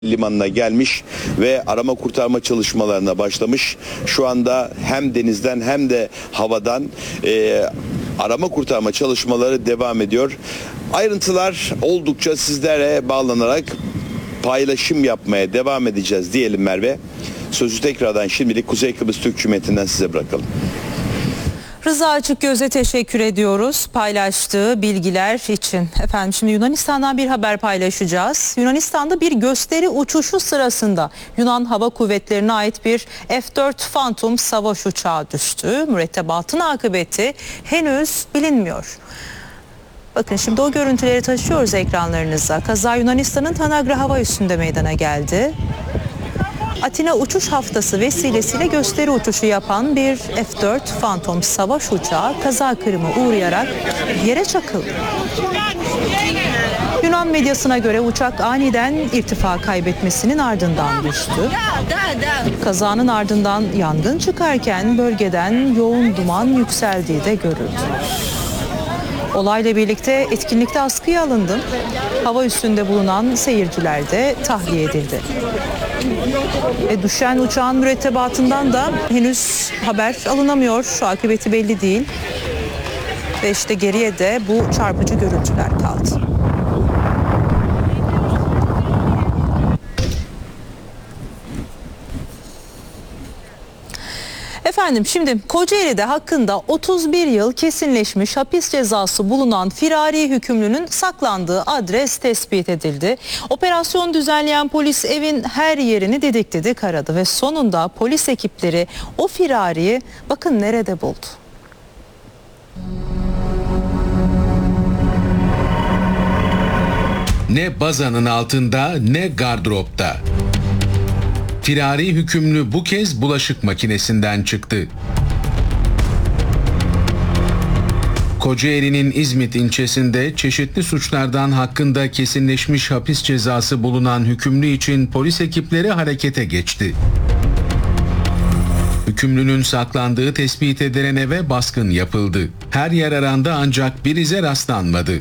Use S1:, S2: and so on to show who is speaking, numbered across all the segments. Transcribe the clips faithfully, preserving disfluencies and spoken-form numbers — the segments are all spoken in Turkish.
S1: limanına gelmiş ve arama kurtarma çalışmalarına başlamış. Şu anda hem denizden hem de havadan e, arama kurtarma çalışmaları devam ediyor. Ayrıntılar oldukça sizlere bağlanarak paylaşım yapmaya devam edeceğiz diyelim Merve. Sözü tekrardan şimdilik Kuzey Kıbrıs Türk Cumhuriyeti'nden size bırakalım.
S2: Rıza Açıkgöz'e teşekkür ediyoruz paylaştığı bilgiler için. Efendim şimdi Yunanistan'dan bir haber paylaşacağız. Yunanistan'da bir gösteri uçuşu sırasında Yunan Hava Kuvvetleri'ne ait bir F dört Phantom savaş uçağı düştü. Mürettebatın akıbeti henüz bilinmiyor. Bakın şimdi o görüntüleri taşıyoruz ekranlarınıza. Kaza Yunanistan'ın Tanagra hava üssünde meydana geldi. Atina uçuş haftası vesilesiyle gösteri uçuşu yapan bir F dört Phantom savaş uçağı kaza kırımı uğrayarak yere çakıldı. Yunan medyasına göre uçak aniden irtifa kaybetmesinin ardından düştü. Kazanın ardından yangın çıkarken bölgeden yoğun duman yükseldiği de görüldü. Olayla birlikte etkinlikte askıya alındı. Hava üssünde bulunan seyirciler de tahliye edildi. Ve düşen uçağın mürettebatından da henüz haber alınamıyor. Şu akıbeti belli değil. Ve işte geriye de bu çarpıcı görüntüler kaldı. Efendim şimdi Kocaeli'de hakkında otuz bir yıl kesinleşmiş hapis cezası bulunan firari hükümlünün saklandığı adres tespit edildi. Operasyon düzenleyen polis evin her yerini didik didik aradı ve sonunda polis ekipleri o firariyi bakın nerede buldu.
S3: Ne bazanın altında ne gardıropta. Firari hükümlü bu kez bulaşık makinesinden çıktı. Kocaeli'nin İzmit ilçesinde çeşitli suçlardan hakkında kesinleşmiş hapis cezası bulunan hükümlü için polis ekipleri harekete geçti. Hükümlünün saklandığı tespit edilen eve baskın yapıldı. Her yer arandı ancak bir ize rastlanmadı.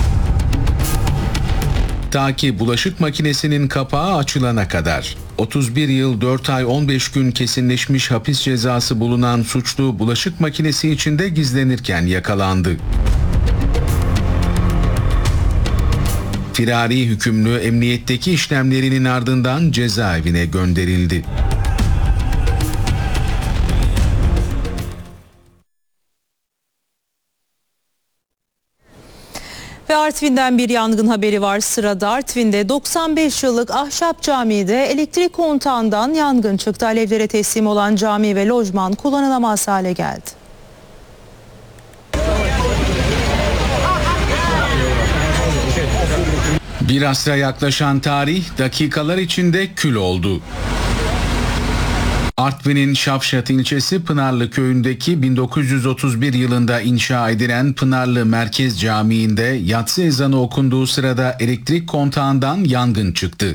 S3: Ta ki bulaşık makinesinin kapağı açılana kadar. otuz bir yıl dört ay on beş gün kesinleşmiş hapis cezası bulunan suçlu bulaşık makinesi içinde gizlenirken yakalandı. Firari hükümlü emniyetteki işlemlerinin ardından cezaevine gönderildi.
S2: Ve Artvin'den bir yangın haberi var sırada. Artvin'de doksan beş yıllık ahşap camide elektrik kontağından yangın çıktı. Alevlere teslim olan cami ve lojman kullanılamaz hale geldi.
S3: Bir asra yaklaşan tarih dakikalar içinde kül oldu. Artvin'in Şavşat ilçesi Pınarlı köyündeki bin dokuz yüz otuz bir yılında inşa edilen Pınarlı Merkez Camii'nde yatsı ezanı okunduğu sırada elektrik kontağından yangın çıktı.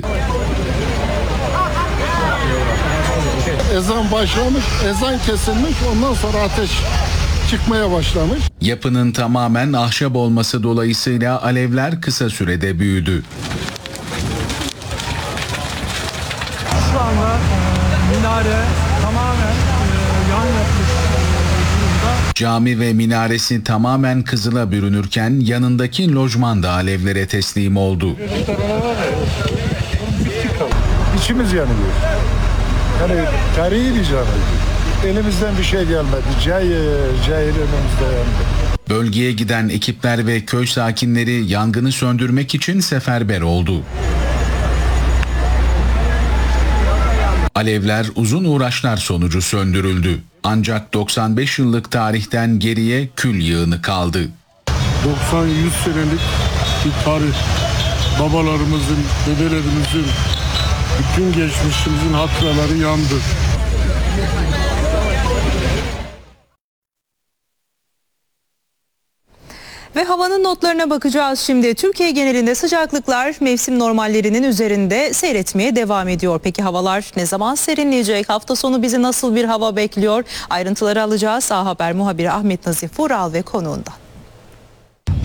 S4: Ezan başlamış, ezan kesilmiş, ondan sonra ateş çıkmaya başlamış.
S3: Yapının tamamen ahşap olması dolayısıyla alevler kısa sürede büyüdü.
S5: Şu anda minare tamamen e, yan yapmış durumda.
S3: Cami ve minaresi tamamen kızıla bürünürken yanındaki lojman da alevlere teslim oldu.
S4: İçimiz yanıyor. Yani tarihi bir cami. Elimizden bir şey gelmedi. Cahil, cahil önümüzde yandı.
S3: Bölgeye giden ekipler ve köy sakinleri yangını söndürmek için seferber oldu. Alevler uzun uğraşlar sonucu söndürüldü. Ancak doksan beş yıllık tarihten geriye kül yığını kaldı.
S4: doksan yüz senelik bir tarih. Babalarımızın, dedelerimizin, bütün geçmişimizin hatıraları yandı.
S2: Ve havanın notlarına bakacağız şimdi. Türkiye genelinde sıcaklıklar mevsim normallerinin üzerinde seyretmeye devam ediyor. Peki havalar ne zaman serinleyecek? Hafta sonu bizi nasıl bir hava bekliyor? Ayrıntıları alacağız. A Haber muhabiri Ahmet Nazif Vural ve konuğundan.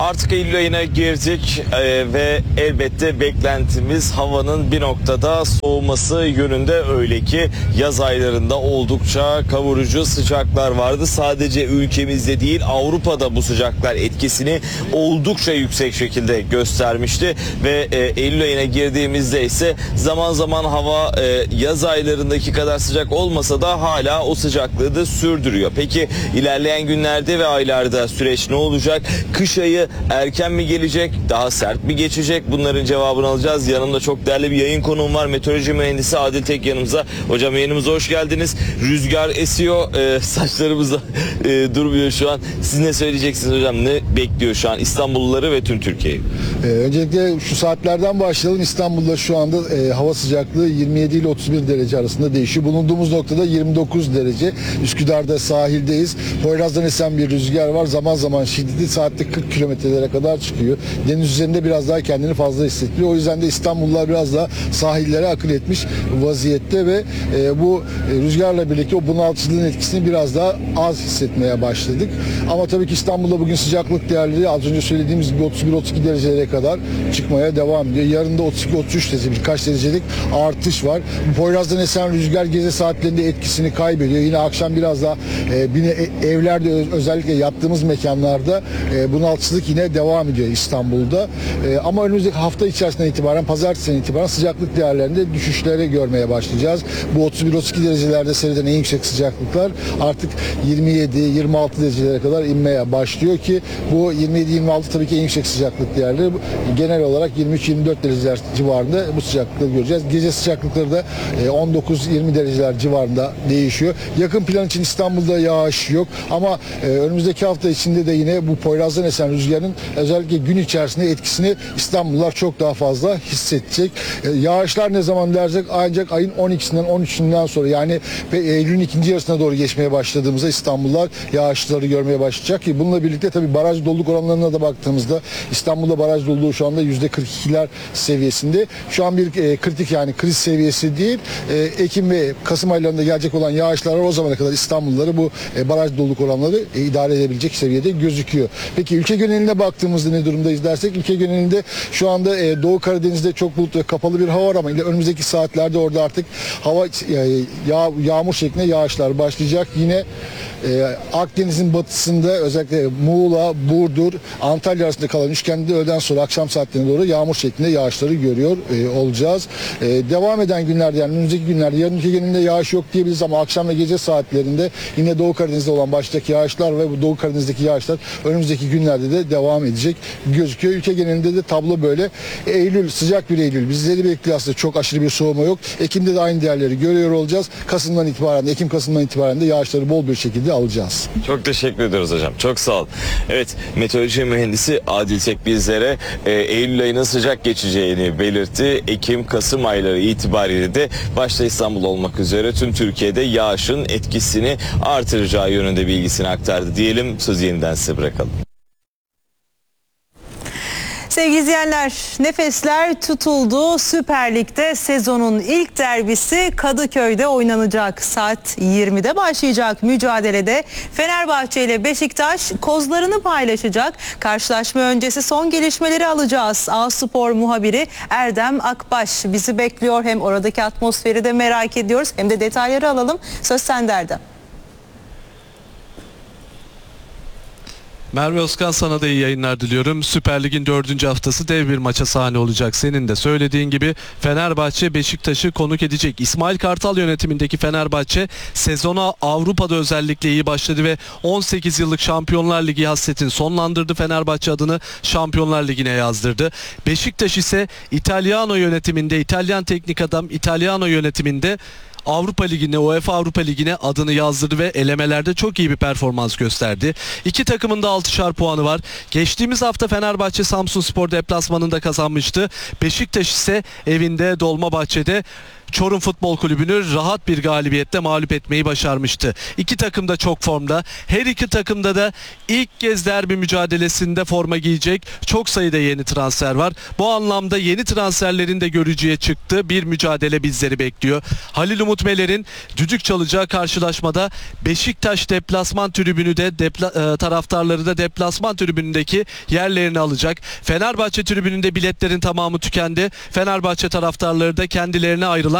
S6: Artık Eylül ayına girdik e, ve elbette beklentimiz havanın bir noktada soğuması yönünde, öyle ki yaz aylarında oldukça kavurucu sıcaklar vardı. Sadece ülkemizde değil, Avrupa'da bu sıcaklar etkisini oldukça yüksek şekilde göstermişti ve e, Eylül ayına girdiğimizde ise zaman zaman hava e, yaz aylarındaki kadar sıcak olmasa da hala o sıcaklığı da sürdürüyor. Peki ilerleyen günlerde ve aylarda süreç ne olacak? Kış ayı erken mi gelecek? Daha sert mi geçecek? Bunların cevabını alacağız. Yanımda çok değerli bir yayın konuğum var. Meteoroloji mühendisi Adil Tek yanımızda. Hocam yayınımıza hoş geldiniz. Rüzgar esiyor. E, saçlarımız da e, durmuyor şu an. Siz ne söyleyeceksiniz hocam? Ne bekliyor şu an İstanbulluları ve tüm Türkiye'yi?
S4: Ee, öncelikle şu saatlerden başlayalım. İstanbul'da şu anda e, hava sıcaklığı yirmi yedi ile otuz bir derece arasında değişiyor. Bulunduğumuz noktada yirmi dokuz derece. Üsküdar'da sahildeyiz. Poyraz'dan esen bir rüzgar var. Zaman zaman şiddetli, saatte kırk kilometrelere kadar çıkıyor. Deniz üzerinde biraz daha kendini fazla hissettiriyor. O yüzden de İstanbullular biraz daha sahillere akın etmiş vaziyette ve e, bu e, rüzgarla birlikte o bunaltıcılığın etkisini biraz daha az hissetmeye başladık. Ama tabii ki İstanbul'da bugün sıcaklık değerleri az önce söylediğimiz gibi otuz bir otuz iki derecelere kadar çıkmaya devam ediyor. Yarın da otuz iki otuz üç derece, birkaç derecelik artış var. Bu Poyraz'dan esen rüzgar gece saatlerinde etkisini kaybediyor. Yine akşam biraz daha e, yine evlerde, özellikle yattığımız mekanlarda e, bunaltıcılık yine devam ediyor İstanbul'da. E, ama önümüzdeki hafta içerisinden itibaren, pazartesinden itibaren sıcaklık değerlerinde düşüşleri görmeye başlayacağız. Bu otuz bir otuz iki derecelerde seyreden en yüksek sıcaklıklar artık yirmi yedi yirmi altı derecelere kadar inmeye başlıyor ki bu yirmi yedi yirmi altı tabii ki en yüksek sıcaklık değerleri. Genel olarak yirmi üç yirmi dört dereceler civarında bu sıcaklıkları göreceğiz. Gece sıcaklıkları da on dokuz yirmi dereceler civarında değişiyor. Yakın plan için İstanbul'da yağış yok ama önümüzdeki hafta içinde de yine bu Poyraz'dan esen rüzgarın özellikle gün içerisinde etkisini İstanbullular çok daha fazla hissedecek. Yağışlar ne zaman dersek ancak ayın on ikisinden on üçünden sonra, yani Eylül'ün ikinci yarısına doğru geçmeye başladığımızda İstanbullular yağışları görmeye başlayacak ki bununla birlikte tabii baraj doluluk oranlarına da baktığımızda İstanbul'da baraj doluluğu şu anda yüzde kırk ikiler seviyesinde. Şu an bir e, kritik, yani kriz seviyesi değil. E, Ekim ve Kasım aylarında gelecek olan yağışlar o zamana kadar İstanbulluları bu e, baraj doluluk oranları e, idare edebilecek seviyede gözüküyor. Peki ülke geneline baktığımızda ne durumdayız dersek, ülke genelinde şu anda e, Doğu Karadeniz'de çok bulutlu ve kapalı bir hava var ama önümüzdeki saatlerde orada artık hava e, yağ, yağmur şeklinde yağışlar başlayacak. Yine e, Akdeniz'in batısında özellikle Muğla, Burdur, Antalya arasında kalan üçgende öğleden sonra akşam saatlerine doğru yağmur şeklinde yağışları görüyor e, olacağız. E, devam eden günlerde, yani önümüzdeki günlerde yarın ülke genelinde yağış yok diyebiliriz ama akşam ve gece saatlerinde yine Doğu Karadeniz'de olan baştaki yağışlar ve bu Doğu Karadeniz'deki yağışlar önümüzdeki günlerde de devam edecek gözüküyor. Ülke genelinde de tablo böyle. Eylül sıcak bir Eylül. Bizleri bekliyor aslında, çok aşırı bir soğuma yok. Ekim'de de aynı değerleri görüyor olacağız. Kasım'dan itibaren de, Ekim Kasım'dan itibaren de yağışları bol bir şekilde alacağız.
S6: Çok teşekkür ediyoruz hocam. Çok sağ ol. Evet, meteoroloji mühendisi Adil Tek bizlere e, Eylül ayının sıcak geçeceğini belirtti. Ekim, Kasım ayları itibariyle de başta İstanbul olmak üzere tüm Türkiye'de yağışın etkisini artıracağı yönünde bilgisini aktardı diyelim. Sözü yeniden size bırakalım.
S2: Sevgili izleyenler, nefesler tutuldu. Süper Lig'de sezonun ilk derbisi Kadıköy'de oynanacak. Saat yirmide başlayacak mücadelede Fenerbahçe ile Beşiktaş kozlarını paylaşacak. Karşılaşma öncesi son gelişmeleri alacağız. A-Spor muhabiri Erdem Akbaş bizi bekliyor. Hem oradaki atmosferi de merak ediyoruz hem de detayları alalım. Söz sende Erdem.
S7: Merve Özkan, sana da iyi yayınlar diliyorum. Süper Lig'in dördüncü haftası dev bir maça sahne olacak. Senin de söylediğin gibi Fenerbahçe Beşiktaş'ı konuk edecek. İsmail Kartal yönetimindeki Fenerbahçe sezona Avrupa'da özellikle iyi başladı ve on sekiz yıllık Şampiyonlar Ligi hasretini sonlandırdı. Fenerbahçe adını Şampiyonlar Ligi'ne yazdırdı. Beşiktaş ise İtalyano yönetiminde, İtalyan teknik adam İtalyano yönetiminde Avrupa Ligi'ne, UEFA Avrupa Ligi'ne adını yazdırdı ve elemelerde çok iyi bir performans gösterdi. İki takımın da altışar puanı var. Geçtiğimiz hafta Fenerbahçe Samsunspor deplasmanında kazanmıştı. Beşiktaş ise evinde Dolmabahçe'de Çorum Futbol Kulübü'nü rahat bir galibiyetle mağlup etmeyi başarmıştı. İki takım da çok formda. Her iki takımda da ilk kez derbi mücadelesinde forma giyecek çok sayıda yeni transfer var. Bu anlamda yeni transferlerin de görücüye çıktığı bir mücadele bizleri bekliyor. Halil Umut Meler'in düdük çalacağı karşılaşmada Beşiktaş deplasman tribünü de depla, e, taraftarları da deplasman tribünündeki yerlerini alacak. Fenerbahçe tribününde biletlerin tamamı tükendi. Fenerbahçe taraftarları da kendilerine ayrılan